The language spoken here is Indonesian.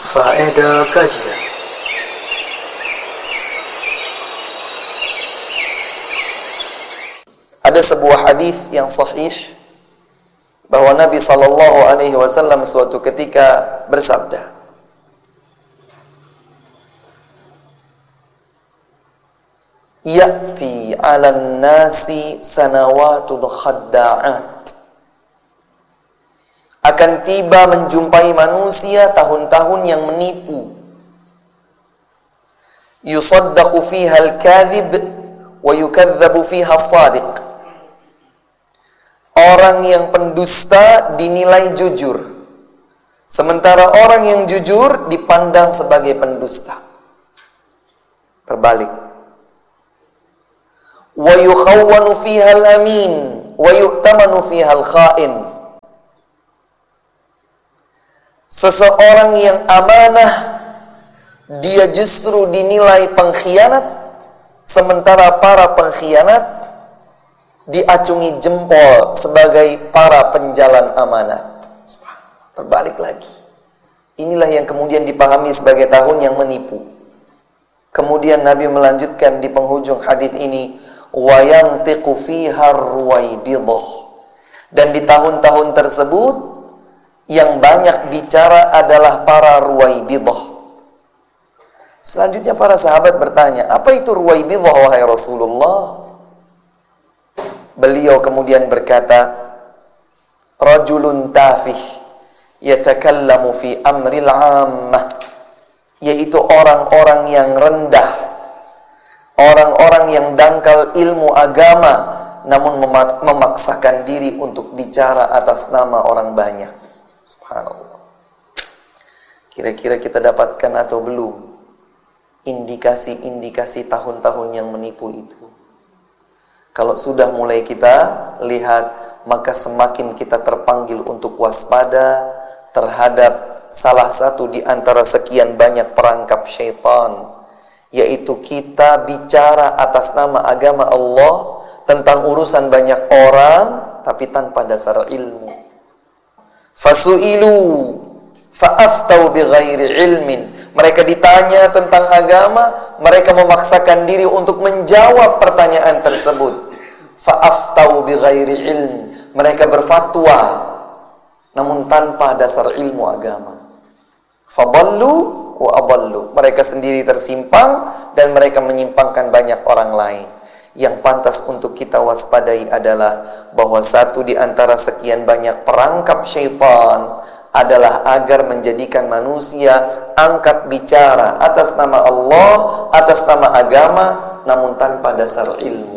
Faedah kajian. Ada sebuah hadis yang sahih bahwa Nabi SAW suatu ketika bersabda, "Ya'ti 'alan nasi sanawatul khadda'at." Akan tiba menjumpai manusia tahun-tahun yang menipu. Yusaddaqu fiha al-kadhib wa yukadzabu fiha as-sadiq. Orang yang pendusta dinilai jujur, sementara orang yang jujur dipandang sebagai pendusta. Terbalik. Wa yukhawwanu fiha al-amin wa yu'tamanu fiha al-kha'in. Seseorang yang amanah, dia justru dinilai pengkhianat, sementara para pengkhianat diacungi jempol sebagai para penjalan amanat. Terbalik lagi. Inilah yang kemudian dipahami sebagai tahun yang menipu. Kemudian Nabi melanjutkan di penghujung hadis ini, wa yantiqu fiha ruwaibidah. Dan di tahun-tahun tersebut yang banyak bicara adalah para ruwaibidah. Selanjutnya para sahabat bertanya, apa itu ruwaibidah wahai Rasulullah? Beliau kemudian berkata, rajulun tafih yatakallamu fi amril ammah, yaitu orang-orang yang rendah, orang-orang yang dangkal ilmu agama, namun memaksakan diri untuk bicara atas nama orang banyak. Subhanallah. Kira-kira kita dapatkan atau belum indikasi-indikasi tahun-tahun yang menipu itu? Kalau sudah mulai kita lihat, maka semakin kita terpanggil untuk waspada terhadap salah satu di antara sekian banyak perangkap syaitan, yaitu kita bicara atas nama agama Allah tentang urusan banyak orang tapi tanpa dasar ilmu. Fasu'ilu fa'aftau bighairi ilmin. Mereka ditanya tentang agama, mereka memaksakan diri untuk menjawab pertanyaan tersebut. Fa'aftau bighairi ilm. Mereka berfatwa namun tanpa dasar ilmu agama. Fadallu wa adallu. Mereka sendiri tersimpang dan mereka menyimpangkan banyak orang lain. Yang pantas untuk kita waspadai adalah bahwa satu di antara sekian banyak perangkap syaitan adalah agar menjadikan manusia angkat bicara atas nama Allah, atas nama agama, namun tanpa dasar ilmu.